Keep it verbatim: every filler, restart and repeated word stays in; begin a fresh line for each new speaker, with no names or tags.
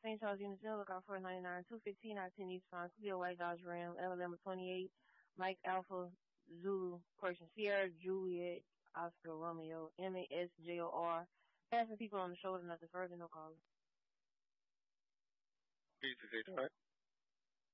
Saint Charles Unison, lookout four ninety-nine, two fifteen, I ten East Farm, Cleo White Dodge Ram, Alabama twenty-eight, Mike Alpha, Zulu, Person Sierra, Juliet, Oscar Romeo, M A S J O R, passing people on the shoulder, nothing further, no calls.
Three six eight five.